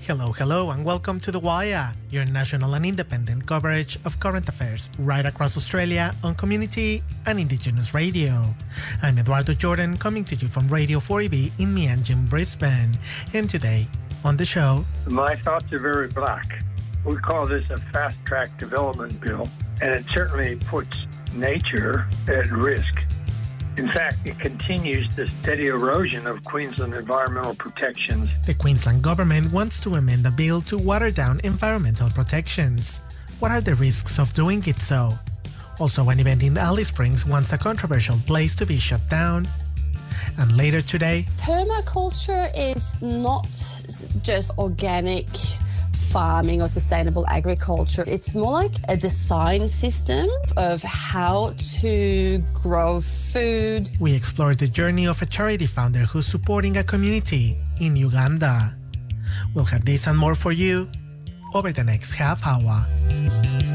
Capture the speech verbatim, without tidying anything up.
Hello, hello, and welcome to The Wire, your national and independent coverage of current affairs right across Australia on community and Indigenous radio. I'm Eduardo Jordan, coming to you from Radio four E B in Meanjin, Brisbane. And today, on the show... My thoughts are very black. We call this a fast-track development bill, and it certainly puts nature at risk. In fact, it continues the steady erosion of Queensland environmental protections. The Queensland government wants to amend the bill to water down environmental protections. What are the risks of doing it so? Also, an event in Alice Springs wants a controversial place to be shut down. And later today... Permaculture is not just organic farming or sustainable agriculture. It's more like a design system of how to grow food. We explored the journey of a charity founder who's supporting a community in Uganda. We'll have this and more for you over the next half hour.